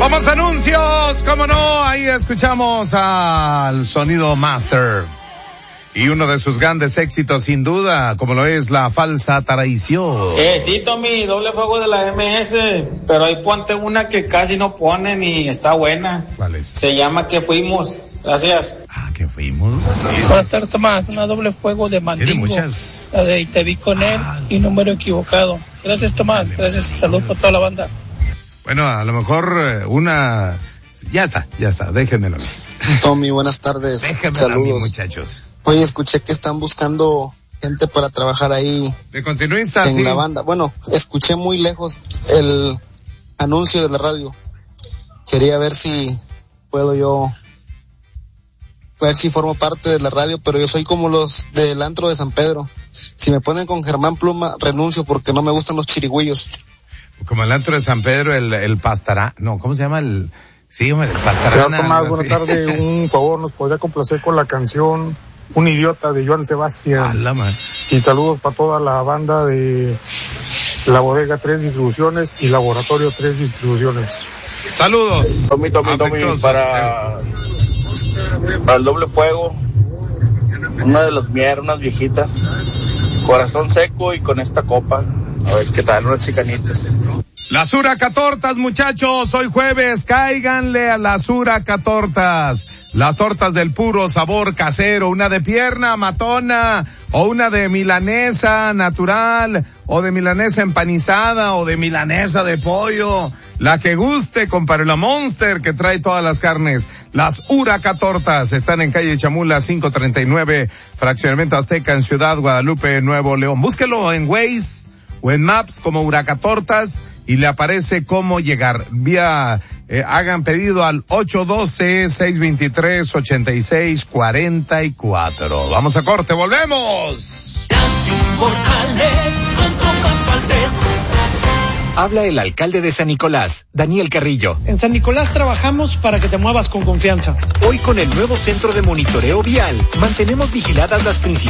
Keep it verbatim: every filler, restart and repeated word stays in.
Vamos a anuncios, cómo no, ahí escuchamos al Sonido Master. Y uno de sus grandes éxitos, sin duda, como lo es La Falsa Traición. Eh, sí, Tommy, doble fuego de la M S, pero ahí ponte una que casi no ponen y está buena. ¿Cuál es? Se llama Que Fuimos. Gracias. Ah, ¿qué fuimos? Buenas tardes, Tomás. Una doble fuego de Mandingo. Tiene muchas. La de Te vi con él ah, y número equivocado. Gracias, Tomás. Gracias. Salud por toda la banda. Bueno, a lo mejor una... Ya está, ya está. Déjenmelo. Tommy, buenas tardes. Déjenmelo Saludos. a mí, muchachos. Oye, escuché que están buscando gente para trabajar ahí. De continuistas, en sí. la banda. Bueno, escuché muy lejos el anuncio de la radio. Quería ver si puedo yo, ver si formo parte de la radio, pero yo soy como los del antro de San Pedro. Si me ponen con Germán Pluma, renuncio porque no me gustan los chirigüillos. Como el antro de San Pedro, el, el pastará, no, ¿cómo se llama? El, sí, hombre, el pastarana. Tomás, buenas tardes, un favor, nos podría complacer con la canción Un Idiota de Joan Sebastián. Ah, la man. Y saludos para toda la banda de la Bodega tres Distribuciones y Laboratorio tres Distribuciones. Saludos. Tommy, Tommy, Tommy, para, para el doble fuego, una de las mías, unas viejitas, Corazón Seco y Con Esta Copa. A ver qué tal, unas chicanitas. Las Huracatortas, muchachos, hoy jueves, cáiganle a las Huracatortas. Las tortas del puro sabor casero, una de pierna matona, o una de milanesa natural, o de milanesa empanizada, o de milanesa de pollo. La que guste, compadre, la Monster que trae todas las carnes. Las Huracatortas están en calle Chamula cinco treinta y nueve, Fraccionamiento Azteca en Ciudad Guadalupe, Nuevo León. Búsquelo en Waze o en Maps como Huracatortas y le aparece cómo llegar. Vía, eh, hagan pedido al ocho uno dos, seis dos tres, ocho seis cuatro cuatro. Vamos a corte, volvemos. Habla el alcalde de San Nicolás, Daniel Carrillo. En San Nicolás trabajamos para que te muevas con confianza. Hoy con el nuevo centro de monitoreo vial, mantenemos vigiladas las principales